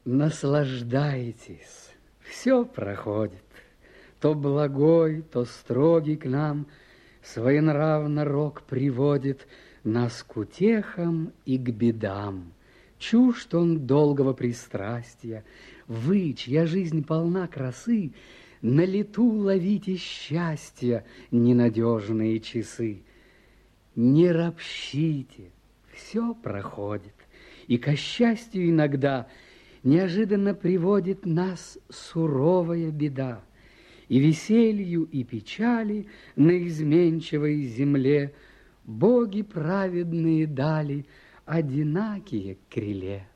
Наслаждайтесь, все проходит. То благой, то строгий к нам своенравно рок приводит нас к утехам и к бедам. Чужд он долгого пристрастия. Вы, чья жизнь полна красы, на лету ловите счастья ненадежные часы. Не ропщите, все проходит, и ко счастью иногда неожиданно приводит нас суровая беда. И веселью, и печали на изменчивой земле боги праведные дали одинакие криле.